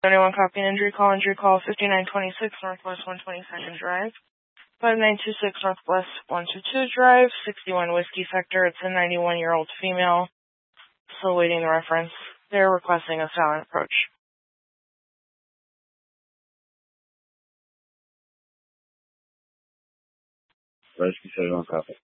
Anyone copy an injury call 5926 Northwest 122nd Drive, 5926 Northwest 122 Drive, 61 Whiskey Sector. It's a 91-year-old female. Still waiting the reference. They're requesting a silent approach. Rescue 71 copy.